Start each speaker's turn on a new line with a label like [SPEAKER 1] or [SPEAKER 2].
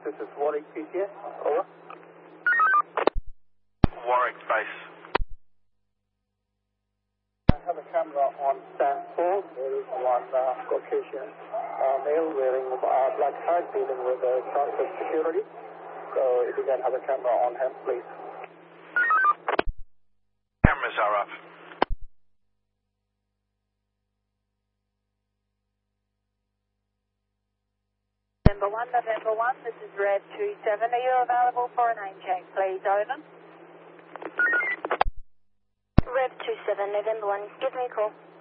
[SPEAKER 1] This is Warwick PCS. Over.
[SPEAKER 2] Warwick base.
[SPEAKER 1] I have a camera on stand 4. There is one Caucasian male wearing black hat dealing with transit security. So if you can have a camera on him, please.
[SPEAKER 2] Cameras are up.
[SPEAKER 3] November 1, this is Red 27. Are you available for a name change, please? Over.
[SPEAKER 4] Red 27, November 1, give me a call.